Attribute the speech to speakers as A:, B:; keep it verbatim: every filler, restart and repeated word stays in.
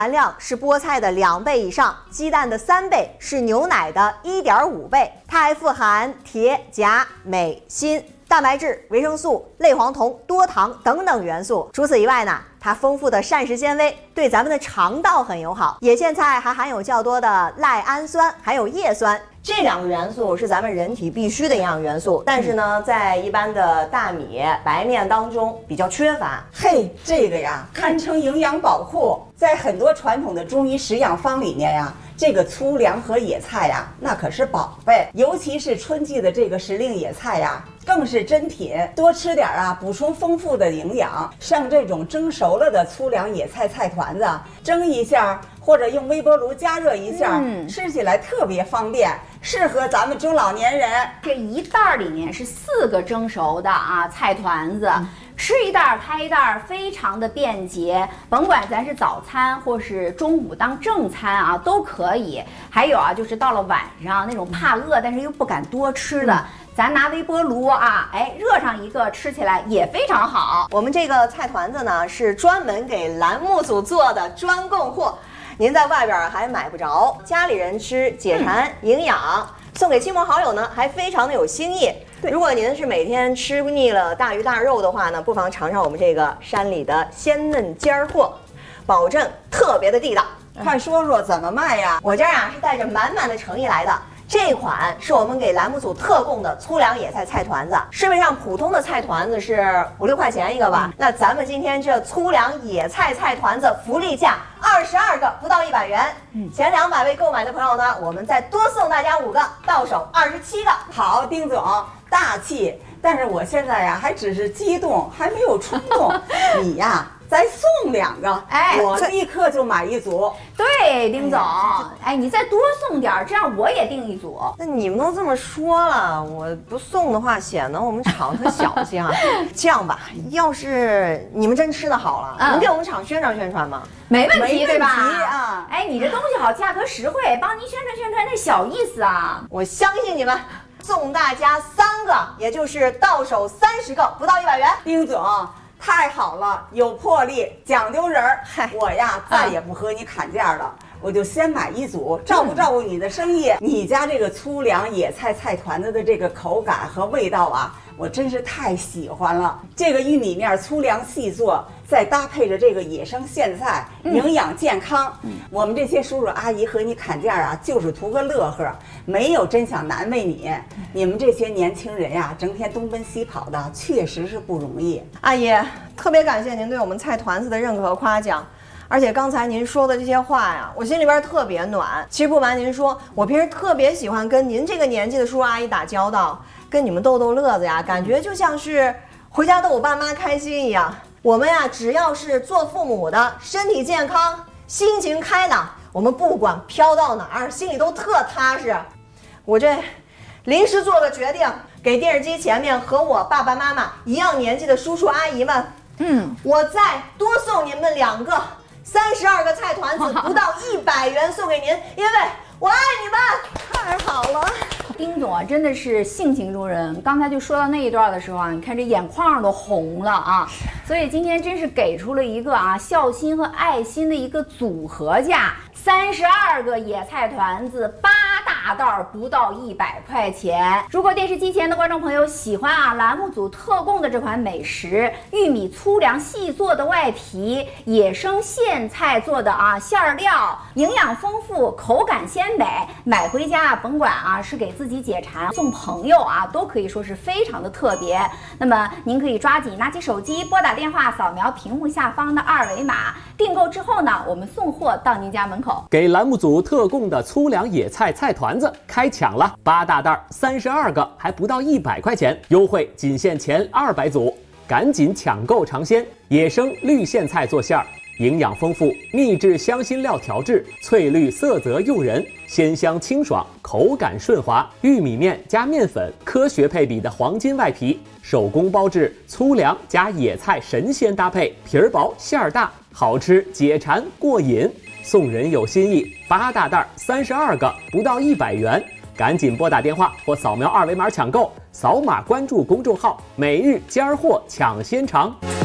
A: 含量是菠菜的两倍以上，鸡蛋的三倍，是牛奶的一点五倍。它还富含铁、钾、镁、锌、蛋白质、维生素、类黄酮、多糖等等元素。除此以外呢，它丰富的膳食纤维对咱们的肠道很友好。野苋菜还含有较多的赖氨酸，还有叶酸。这两个元素是咱们人体必须的营养元素，但是呢，在一般的大米、白面当中比较缺乏。
B: 嘿，这个呀，堪称营养宝库。在很多传统的中医食养方里面呀，这个粗粮和野菜呀，那可是宝贝。尤其是春季的这个时令野菜呀，更是珍品。多吃点啊，补充丰富的营养。像这种蒸熟了的粗粮野菜菜团子，蒸一下，或者用微波炉加热一下，嗯、吃起来特别方便，适合咱们中老年人。
C: 这一袋里面是四个蒸熟的啊菜团子。嗯，吃一袋开一袋，非常的便捷，甭管咱是早餐或是中午当正餐啊，都可以。还有啊，就是到了晚上那种怕饿但是又不敢多吃的，嗯、咱拿微波炉啊，哎，热上一个，吃起来也非常好。
A: 我们这个菜团子呢，是专门给栏目组做的专供货，您在外边还买不着，家里人吃解馋、嗯、营养，送给亲朋好友呢，还非常的有新意。如果您是每天吃腻了大鱼大肉的话呢，不妨尝尝我们这个山里的鲜嫩尖货，保证特别的地道。
B: 快说说怎么卖呀？
A: 我这儿啊是带着满满的诚意来的。这款是我们给栏目组特供的粗粮野菜菜团子，市面上普通的菜团子是五六块钱一个吧，嗯、那咱们今天这粗粮野菜菜团子福利价二十二个，不到一百元。嗯，前两百位购买的朋友呢，我们再多送大家五个，到手二十七个。
B: 好，丁总大气，但是我现在呀还只是激动，还没有冲动。你呀。再送两个，哎，我立刻就买一组。
C: 对，丁总，哎，你再多送点，这样我也订一组。
A: 那你们都这么说了，我不送的话，显得我们厂特小气啊。这样吧，要是你们真吃的好了，能、嗯、给我们厂宣传宣传吗？
C: 没问题，对吧？
B: 啊，
C: 哎，你这东西好，价格实惠，帮您宣传宣传，那小意思啊。
A: 我相信你们。送大家三个，也就是到手三十个，不到一百元。
B: 丁总。太好了，有魄力，讲究人儿。我呀，再也不和你砍价了，我就先买一组，照顾照顾你的生意。你家这个粗粮野菜菜团子的这个口感和味道啊，我真是太喜欢了。这个玉米面粗粮细做，再搭配着这个野生苋菜，营养健康。嗯、我们这些叔叔阿姨和你砍价啊，就是图个乐呵，没有真想难为你。你们这些年轻人呀、啊，整天东奔西跑的，确实是不容易。
A: 阿姨，特别感谢您对我们菜团子的认可和夸奖。而且刚才您说的这些话呀，我心里边特别暖。其实不瞒您说，我平时特别喜欢跟您这个年纪的叔叔阿姨打交道，跟你们逗逗乐子呀，感觉就像是回家逗我爸妈开心一样。我们呀，只要是做父母的，身体健康，心情开朗，我们不管飘到哪儿，心里都特踏实。我这临时做个决定，给电视机前面和我爸爸妈妈一样年纪的叔叔阿姨们，嗯，我再多送你们两个。三十二个菜团子不到一百元送给您，因为我爱你们。太好了，
C: 丁总啊，真的是性情中人。刚才就说到那一段的时候啊，你看这眼眶都红了啊。所以今天真是给出了一个啊孝心和爱心的一个组合价，三十二个野菜团子，八大袋不到一百块钱。如果电视机前的观众朋友喜欢啊栏目组特供的这款美食，玉米粗粮细做的外皮，野生苋菜做的啊馅料，营养丰富，口感鲜美，买回家啊甭管啊是给自己解馋，送朋友啊都可以说是非常的特别。那么您可以抓紧拿起手机，拨打电话，扫描屏幕下方的二维码，订购之后呢，我们送货到您家门口。
D: 给栏目组特供的粗粮野菜菜团子开抢了，八大袋三十二个，还不到一百块钱，优惠仅限前二百组，赶紧抢购尝鲜！野生绿苋菜做馅儿，营养丰富，秘制香辛料调制，翠绿色泽诱人，鲜香清爽，口感顺滑。玉米面加面粉，科学配比的黄金外皮，手工包制，粗粮加野菜神仙搭配，皮儿薄馅儿大，好吃解馋过瘾。送人有新意，八大袋三十二个，不到一百元，赶紧拨打电话或扫描二维码抢购，扫码关注公众号“每日尖儿货抢鲜尝”。